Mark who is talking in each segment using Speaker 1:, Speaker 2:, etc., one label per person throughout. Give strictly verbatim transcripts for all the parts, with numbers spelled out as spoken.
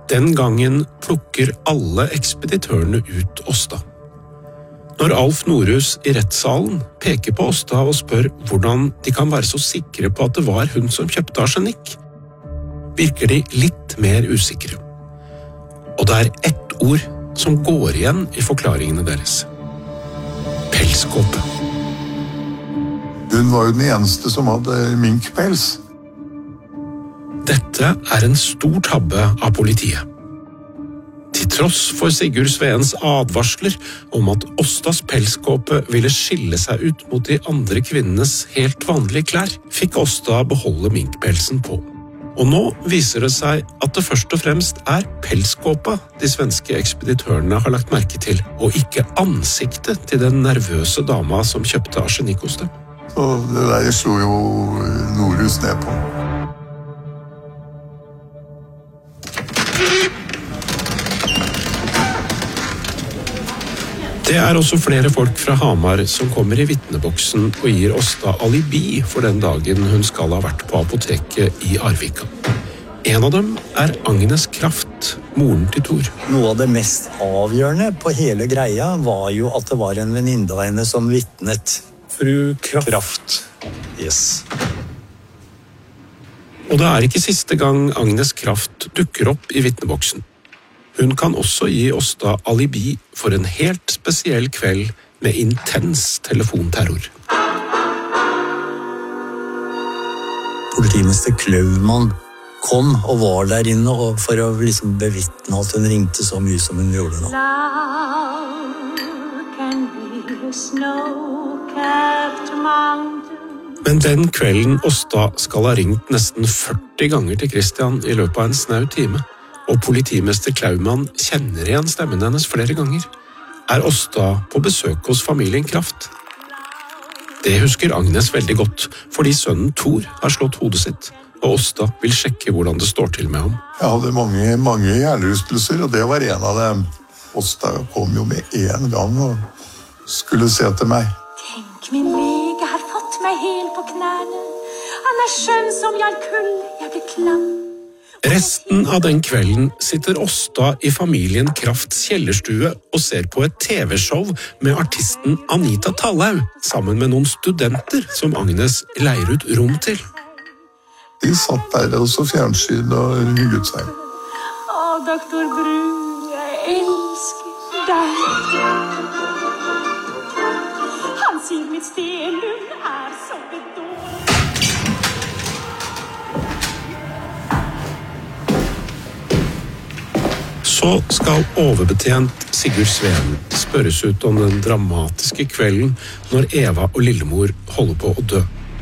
Speaker 1: Den gangen plukker alle ekspeditørene ut Åsta. Når Alf Norhus i rettssalen peker på Åsta og spør hvordan de kan være så sikre på at det var hun som kjøpte arsenikk, virker de litt mer usikre. Og det er ett ord som går igjen i forklaringene deres. Pelskåpe.
Speaker 2: Hun var jo den eneste som hadde minkpels.
Speaker 1: Dette er en stor tabbe av politiet. Til tross for Sigurd Sveens advarsler om at Åstas pelskåpe ville skille seg ut mot de andre kvinnenes helt vanlige klær, fikk Åsta beholde minkpelsen på. Og nå viser det seg at det først og fremst er pelskåpa de svenske ekspeditørene har lagt merke til, og ikke ansiktet til den nervøse dama som kjøpte arsenikk hos dem.
Speaker 2: Så det der slo jo Norhus ned på.
Speaker 1: Det er også flere folk fra Hamar som kommer i vitneboksen og gir Åsta alibi for den dagen hun skal ha vært på apoteket i Arvika. En av dem er Agnes Kraft, moren til Tor.
Speaker 3: Noe av det mest avgjørende på hele greia var jo at det var en venninne av henne som vitnet.
Speaker 1: Fru Kraft.
Speaker 3: Kraft. Yes.
Speaker 1: Og det er ikke siste gang Agnes Kraft dukker opp i vitneboksen. Hun kan også gi Åsta alibi for en helt spesiell kveld med intens telefonterror.
Speaker 3: Politimester Klaumann kom og var der inne for å liksom bevitne at hun ringte så mye som hun gjorde nå.
Speaker 1: Men den kvelden Åsta skal ha ringt nesten førti ganger til Christian i løpet av en snau time, og politimester Klaumann kjenner igjen stemmen hennes flere ganger, er Åsta på besøk hos familien Kraft. Det husker Agnes veldig godt, fordi sønnen Tor har slått hodet sitt, og Åsta vil sjekke hvordan det står til med ham.
Speaker 2: Jeg hadde mange, mange hjernerystelser, og det var en av dem. Åsta kom jo med en gang og skulle se til meg.
Speaker 4: Tenk, min lege har fått meg helt på knærne. Han er skjønn som Jarkull, jeg blir klam.
Speaker 1: Resten av den kvelden sitter Åsta i familien Krafts kjellerstue og ser på et T V-show med artisten Anita Tallhaug, sammen med noen studenter som Agnes leier ut rom til.
Speaker 2: De satt der og så fjernsyn og hygget seg.
Speaker 4: Å, doktor Brun, jeg elsker deg. Han sier mitt stelund er så bedårlig.
Speaker 1: Så skal overbetjent Sigurd Sveen spørres ut om den dramatiske kvelden når Eva og Lillemor holder på å dø.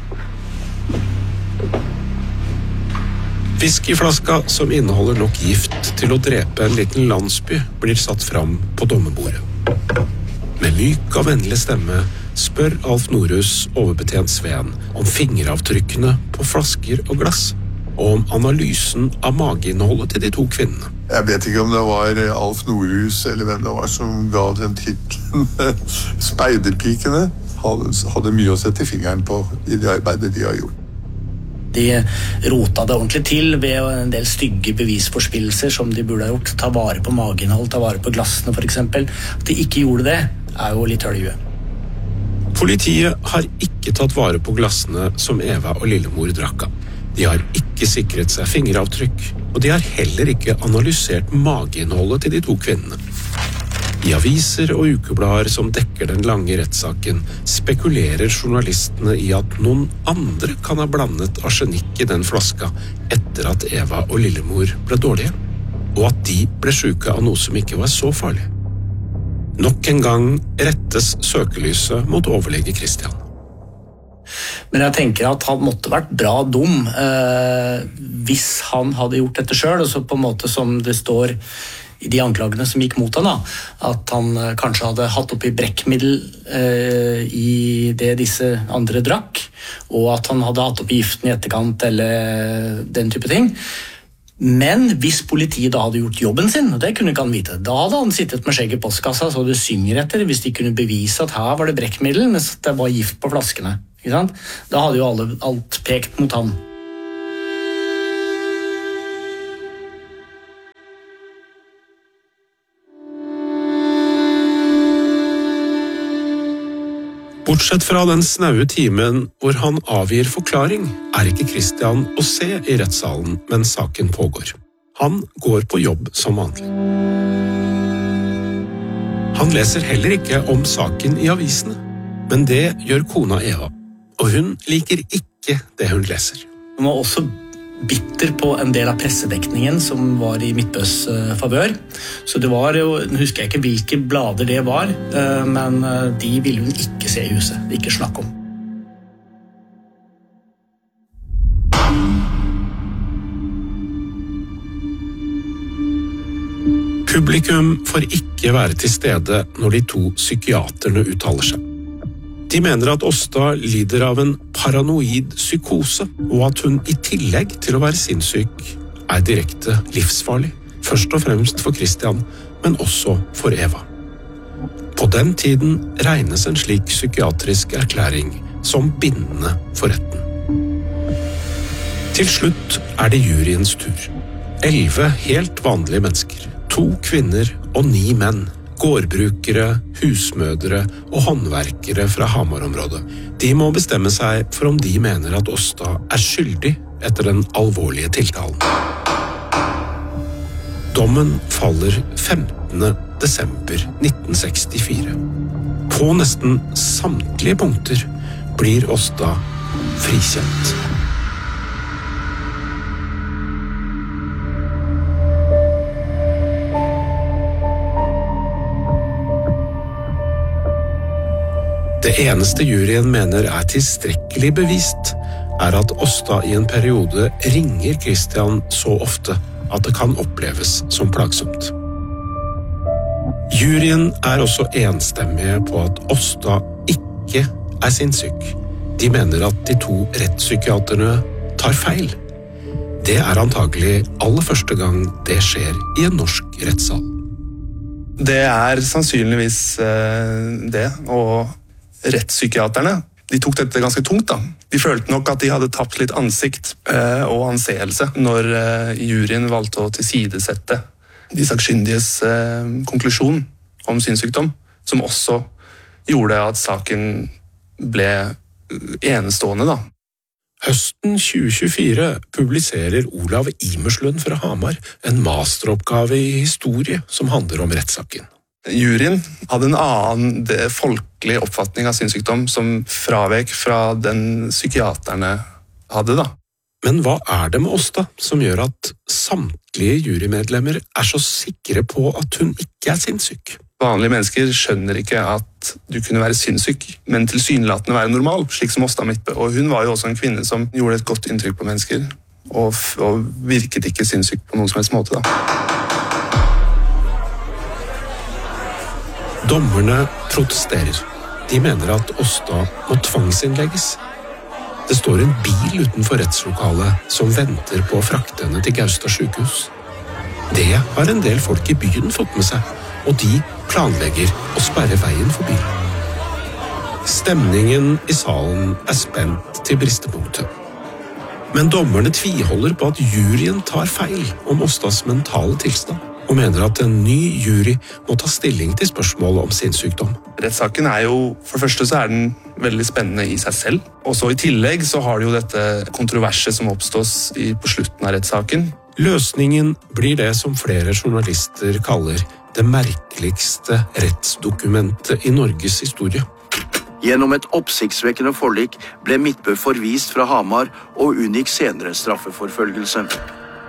Speaker 1: Whiskyflaska som inneholder nok gift til å drepe en liten landsby blir satt fram på dommerbordet. Med myk og vennlig stemme spør Alf Norhus overbetjent Sveen om fingeravtrykkene på flasker og glass, og om analysen av mageinnholdet til de to kvinnene.
Speaker 2: Jeg vet ikke om det var Alf Norhus eller hvem det var som ga den titlen. Speiderpikene hadde mye å sette fingeren på i det arbeidet de har gjort.
Speaker 3: De rota det ordentlig til ved en del stygge bevisforspillelser som de burde ha gjort. Ta vare på mageinnhold, ta vare på glassene for eksempel. At de ikke gjorde det, er jo litt høl i huet.
Speaker 1: Politiet har ikke tatt vare på glassene som Eva og Lillemor drakk av. De har ikke sikret seg fingeravtrykk, og de har heller ikke analysert mageinnholdet til de to kvinnene. I aviser og ukeblader som dekker den lange rettssaken, spekulerer journalistene i at noen andre kan ha blandet arsenikk i den flaska etter at Eva og Lillemor ble dårlige, og at de ble syke av noe som ikke var så farlig. Nok en gang rettes søkelyset mot overlege Christian.
Speaker 3: Men jeg tenker at han måtte vært bra dum eh, hvis han hadde gjort dette selv, og så på en måte som det står i de anklagene som gikk mot han, da, at han eh, kanskje hadde hatt oppi brekkmiddel eh, i det disse andre drakk, og at han hadde hatt oppi giften i etterkant eller den type ting. Men hvis politiet da hadde gjort jobben sin, og det kunne ikke han vite, da hadde han sittet med skjegget i postkassa så det synger etter, hvis de kunne bevise at her var det brekkmiddel, mens det var gift på flaskene. Ikke sant? Da hadde jo alle, alt pekt mot ham.
Speaker 1: Bortsett fra den snaue timen hvor han avgir forklaring, er ikke Christian å se i rettssalen mens saken pågår. Han går på jobb som vanlig. Han leser heller ikke om saken i avisene, men det gjør kona Eva, og hun liker ikke det hun leser.
Speaker 3: Hun var også bitter på en del av pressedekningen som var i Midtbøs uh, favør. Så det var jo, nå husker jeg ikke hvilke blader det var, uh, men uh, de ville hun ikke se i huset, ikke snakke om.
Speaker 1: Publikum får ikke være til stede når de to psykiaterne uttaler seg. De mener at Åsta lider av en paranoid psykose, og at hun i tillegg til å være sinnssyk er direkte livsfarlig, først og fremst for Christian, men også for Eva. På den tiden regnes en slik psykiatrisk erklæring som bindende for retten. Til slutt er det juryens tur. Elleve helt vanlige mennesker, to kvinner og ni menn, gårdbrukere, husmødre og håndverkere fra Hamar-området. De må bestemme seg for om de mener at Åsta er skyldig etter den alvorlige tiltalen. Dommen faller femtende desember nitten sekstifire. På nesten samtlige punkter blir Åsta frikjent. Det eneste juryen mener er tilstrekkelig bevist, er at Åsta i en periode ringer Christian så ofte at det kan oppleves som plagsomt. Juryen er også enstemmige på at Åsta ikke er sinnssyk. De mener at de to rettspsykiaterne tar feil. Det er antagelig aller første gang det skjer i en norsk rettssal.
Speaker 5: Det er sannsynligvis det, og rettspsykiaterne, de tok dette ganske tungt da. De følte nok at de hadde tapt litt ansikt eh, og anseelse når eh, juryen valgte å tilsidesette de sakkyndiges eh, konklusjon om sinnssykdom, som også gjorde at saken ble enestående da.
Speaker 1: Høsten tjue tjuefire publiserer Olav Imerslund fra Hamar en masteroppgave i historie som handler om rettssaken.
Speaker 5: Juryen hadde en annen folkelig oppfatning av sinnssykdom som fravek fra den psykiaterne hadde da.
Speaker 1: Men hva er det med Åsta som gjør at samtlige jurymedlemmer er så sikre på at hun ikke er sinnssyk?
Speaker 5: Vanlige mennesker skjønner ikke at du kunne være sinnssyk, men tilsynelatende være normal, slik som Åsta Midtbø. Og hun var jo også en kvinne som gjorde et godt inntrykk på mennesker, og, og virket ikke sinnssyk på noen som helst måte da.
Speaker 1: Dommerne protesterer. De mener at Åsta må tvangsinnlegges. Det står en bil utenfor rettslokalet som venter på å frakte henne til Gaustad sykehus. Det har en del folk i byen fått med seg, og de planlegger å sperre veien for bilen. Stemningen i salen er spent til bristepunktet. Men dommerne tviholder på at juryen tar feil om Åstas mentale tilstand, og mener at en ny jury må ta stilling til spørsmålet om sinnssykdom.
Speaker 5: Rettssaken er jo, for det første så er den veldig spennende i seg selv, og så i tillegg så har det jo dette kontroverset som oppstås i, på slutten av rettssaken.
Speaker 1: Løsningen blir det som flere journalister kaller det merkeligste rettsdokumentet i Norges historie.
Speaker 6: Gjennom et oppsiktsvekkende forlik ble Midtbø forvist fra Hamar og unngikk senere straffeforfølgelse.